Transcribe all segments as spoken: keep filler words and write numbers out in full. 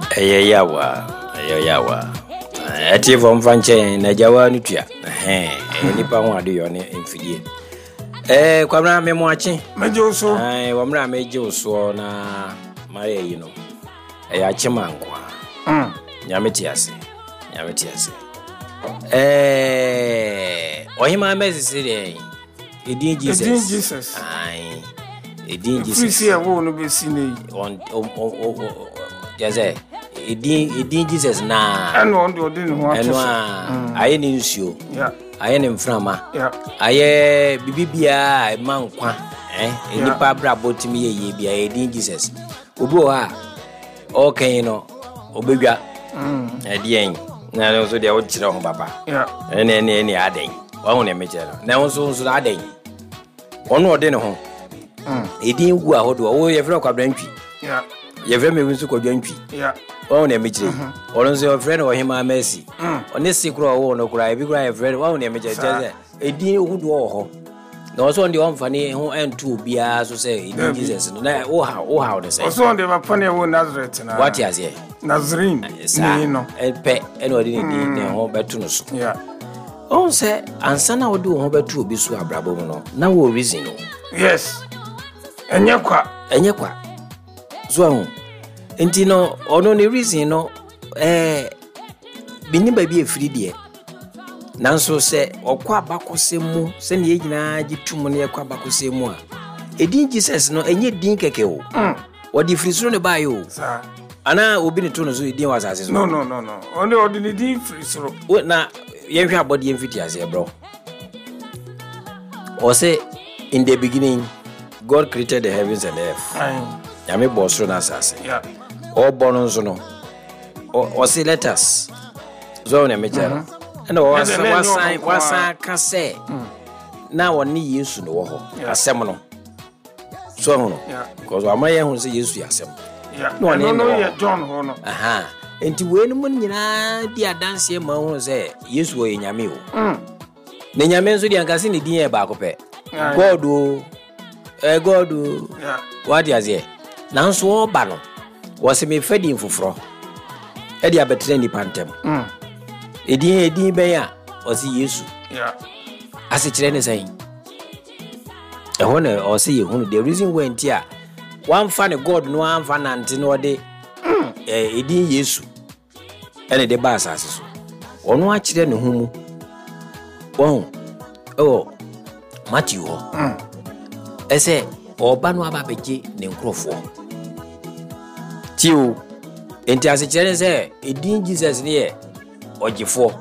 Eye yawa, eye yawa. Ati from Franche na Jawa nutua. Eh, nipa ho ade yo ne mfidie. Eh, kwamra me mo achi. Meje oso. Eh, wamra meje oso na mare yi no. Eh, achi mankwa. Mm. Nyame ti ase. Nyame ti ase. Eh, ohima mezi de. Edin Jesus. Edin Jesus. Ai. Edin Jesus. Free see wo no be sine. On o Jaze. Edin edin Jesus na. Eno on de odin ho ato. Eno a aye ni nsuo. Yeah. Aye ni mframa. Yeah. Aye bibibia mankwa. Eh, enipa brabo timi ye ye bia edin Jesus. Obi o ha. Okay no. Obedwa. Mm. Edien. Na no so de o kire ho baba. Yeah. Ene ene ene aden. Wa hu na meje no. Na won so so aden. Ono ode ne ho. Mm. Edin gu ahodo wo ye frɛ kwabrantwi. Yeah. Ye frɛ me nsu kwadwantwi. Yeah. Wa hu na meje. Ono so ye frɛ no ohima Mercy. Mm. One sikro wo no kura ebi kura ye frɛ wa hu na meje je. Edin ohudo wo ho. Na wo so on de on fane ho entu bia so say edin Jesus no. Na wo ha wo ha wo say. Also on de ba pane wo Nazareth na. What is here? Nazarene. Ni no. E pe ene odi ni ne ho betu no so. Yeah. On say ansa na odi ho betu obi so abrabo mu no. Na wo reason no. Yes. Enye kwa. Enye kwa. So ahun. Enti no ono ne reason no eh bini ba bi efiri de. Nanso se okwa abakose mu se ne yegyina gitum ne ekwa abakose mu a. Edin Jesus no enye din keke o. Mm. Odi firi soro ne bae o. Sa. Ana obi ne to no so edin wasase so. No no no no. Only ordinary din free soro. Na yenhwe abodi yemfiti ase bro. O say in the beginning God created the heavens and the earth. Aye. Yame bosro na asase. Yeah. O bono nso no. O say let us. So na mejara. And o was was was ka say. Na woni Yesu no wo ho. Asem no. So ho no. Because amaye hu say Yesu asem. Yeah. No no no yeah John ho no. Aha. Enti we no mun nyina di adanse ma hu say Yesu o yenyame o. Mm. Na nyame nso di ankase ne din e ba akopɛ. God o. Eh God o. Yeah. What is here? Nanso oba no. Wo se me fadi mfoforo. E di abetre ni pantem. Mm. Edin edin ben ya o se Yesu. Yeah. Ase kire ne sai. E ho na o se ye hu the reason why ntia one fan God no one fan nante no de eh edin Yesu. Ene de ba asase so. Ono a kire ne hu mu. Won. Oh. Matthew ho. Mm. Ese oba no aba beje ne nkrofo. Tiwo. Enti ase kire ne se edin Jesus ne ye ogifo.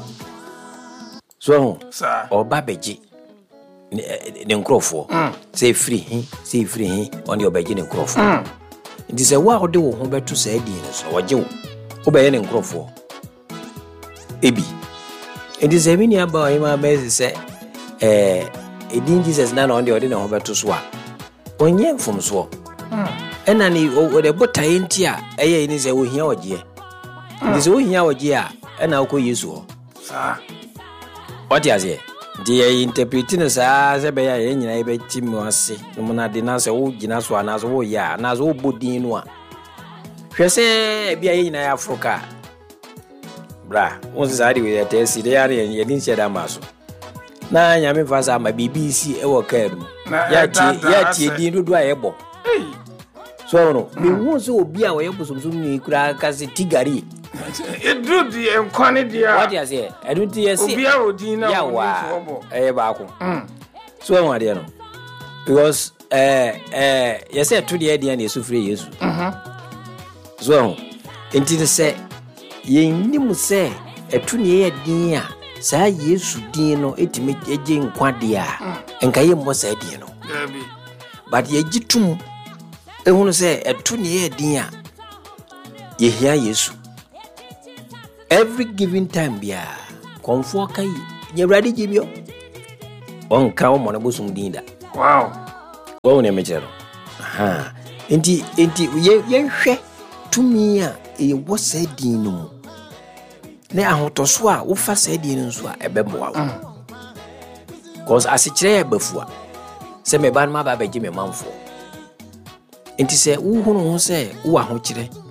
So ho. Sa. Oba beje ne nkrofo. Say free hin, say free hin on the obeje ne nkrofo. Enti se wa ode wo ho betu sa edin ne so oje wo. Obeye ne nkrofo. Ebi. Enti se bi ni aba o hima Mercy se eh edin Jesus na na on the ode ne ho betu so a. Onye mfom so. Mm. Ena ni o de botaye nti a eye ni se wo hia oje. Ndi se wo hia oje a ena wo ko Yesu ho. Sa. What is here? The interpreting sa se be ya ye nyina be timi ase. No na de na se wo gina so ana so wo ya na so wo bodin no a. Hwe se bia ye nyina ya Africa. Bra, won se sadi we te si de ya ye din che da maso. Na nya me fa sa ma B B C e wo karu. Ya ti ya ti din dodo a ye bo. So no, me won se obi a wo ye bosomsom ni kura ka se tigari. It do the enkwane dia. What you say? I don't hear see. Obi a odin na wo eh ba ko. So won ade no. Because eh eh you say to the dia na Yesu free Yesu. Mhm. So enti de say ye nim say etu ne ye din a sa Yesu din no etime eje nkwade a enka ye mo sa din no. But ye gitum ehunu say etu ne ye din a ye hia Yesu. Every given time bia konfo kai nyewrade gibio on ka o mo bosum dinda. Wow. Wo ne mejero. Aha. Enti enti ye yenhwe tumi a e wo sa din no. Ne ahotoso a wo fa sa din nso a ebeboa wo. Cause asikire bafua. Se me ban ma ba beji me manfo. Enti se wo hunu ho se wo ahokire.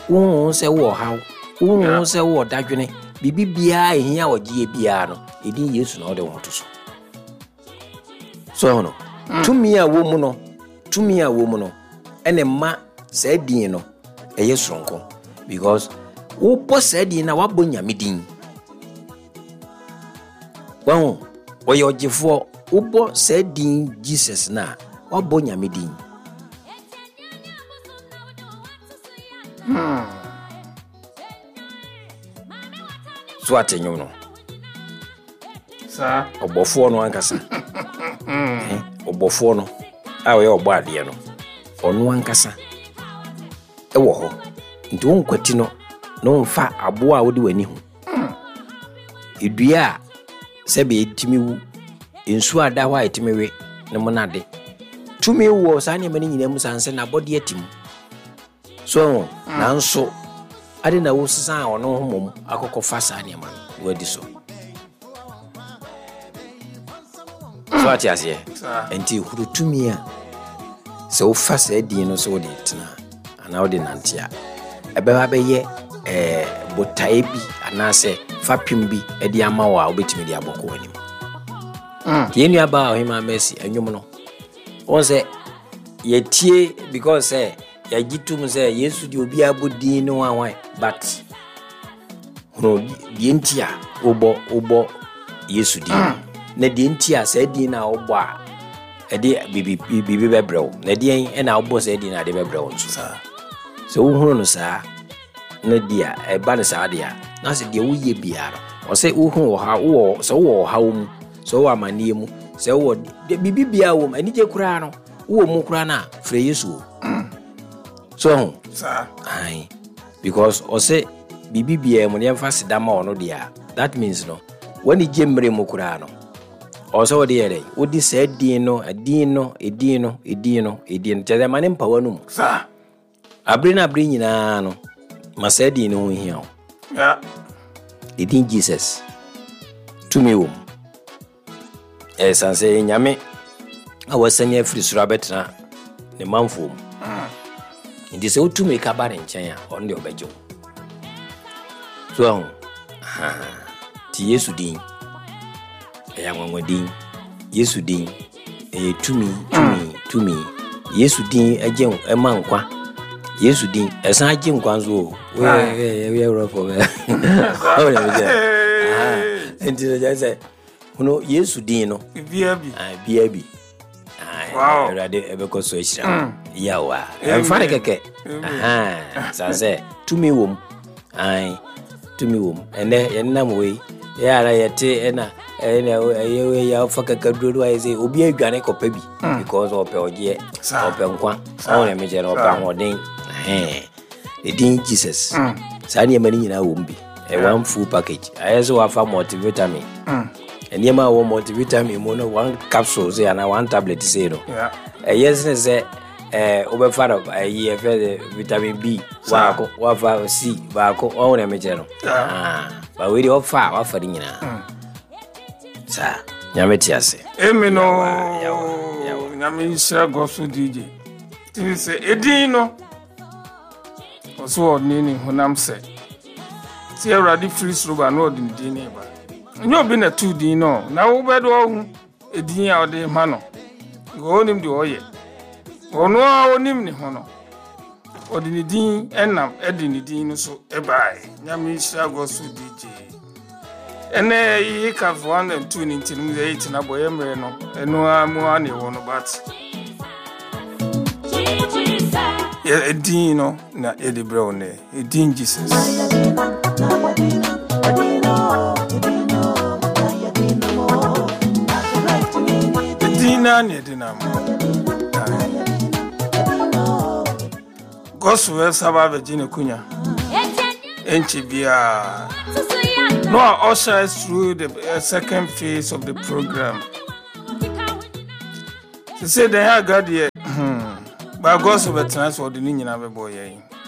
wo se wo haw wo se wo dadwene bibi bia ehia ogie bia no edin Yesu na ode wo to so so no tumi a wo mu no tumi a wo mu no ene ma sa din no eye soronko because wo po sa din na wabo nyame din wo wo ye ogefo wo po sa din Jesus na wabo nyame din hmm so atenyo no sa obofo no ankasa eh obofo no awo ye ogbo ade no onu ankasa e wo ho nti won kwati no no mfa abo a wodi wani ho edua se be etimi wu ensu ada ho a etimi we ne monade tumi wo sa ne mani nyina mu sanse na body atim so nanso ade na wo sisan ono ho mom akokọ fa sa ne ma wadi so so ati ase enti huru tumi a se wo fa sa din no so wo de tena ana wo de nantia ebe ba be ye eh botae bi ana se fapim bi e di ama wa obetimi di aboko anim mm yenu aba ohima Mercy enwom no won se ye tie because eh ya gitum se Yesu di obi abodi no anwan but no di entia obo obo Yesu di na di entia se di na obo a e di bibi bibi bebrew na di en na obo se di na de bebrew nso sa so wo hunu no sa na dia e ba ne sa dia na se dia wo ye biara o se wo hu wo ha wo so wo ha wo so wo amanie mu se wo bibi bia wo ani je kura no wo mu kura na frɛ Yesu so sa ai because o se bibi bia mu ne mfa sida ma ono dia that means no when je mre mu kura no o so de yere wo di sa din no adin no edin no edin no edin tede mane mpawa no sa abrina abri nyina no masadi no hia ya edin Jesus tumi wo eh sanse nyame awasani afri sura betna ne manfo ndi se utumi ka bare nchen a on de obejo so ha ti Yesu din e ya nwanwa din Yesu din e tumi tumi tumi Yesu din agen e mankwa Yesu din esan agen nkwanzo we we we rofo we o le je ah enti je say no Yesu din no bia bi ah bia bi ah rade ebe ko so hira yawa em fane keke ah sanse tumi wom ai tumi wom ene yenam we yara yete ena ena yewe ya faka kaduru ai say obi adwane kopa bi because ope oje ope nkwa o le meje na ope ahoden eh edin Jesus sani mani nyina wom bi a one full package ayeso wa fa multivitamin eni ma wo multivitamin mo no one capsule say na one tablet say no yeah eh yes ne say eh obefa no ayi e fe vitamin B wa ko wa fa C ba ko o le meje no ah ba we di ofa wa fa nyina sa nyame ti ase emi no nyame isra gosu D J ti se edin no oso ni ni honam se ti Awurade free sroba no odin din ne ba nyo bi na two din no na wo bedo hu edin a ode ma no go nim de oye ono a onim ni ho no odin din enam edin din no so e bai nyame isra gosu D J ene yi ka one and two ni tin mu eight na boye mre no eno a mu ani wo no but yeah edin no na edi bro ne edin Jesus edina ne edina mo gosu saba Virginia kunya enchi bia no I usher us through the uh, second phase of the program. She said they had got here. But goes over transfer the Nina boy.